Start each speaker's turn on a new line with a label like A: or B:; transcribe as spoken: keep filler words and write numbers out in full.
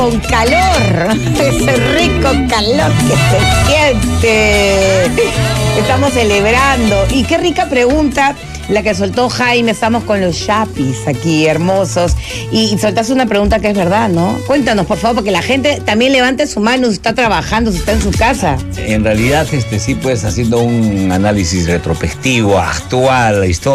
A: Con calor, ese rico calor que se siente. Estamos celebrando. Y qué rica pregunta la que soltó Jaime. Estamos con los yapis aquí, hermosos. Y, y soltaste una pregunta que es verdad, ¿no? Cuéntanos, por favor, porque la gente también levante su mano si está trabajando, si está en su casa.
B: En realidad, este sí, pues, haciendo un análisis retrospectivo, actual, la historia.